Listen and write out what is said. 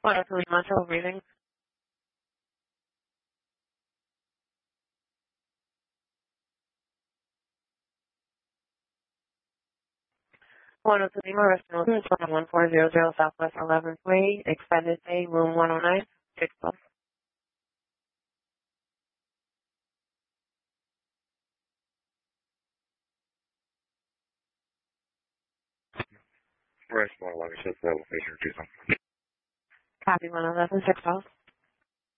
Hola, soy Macho Breathing. Bueno, tuvimos restaurante 1400 Southwest 11th Way, Extended Day, Room 109, 612. Restaurant 11, just level station, Tucson. Copy 111, 612.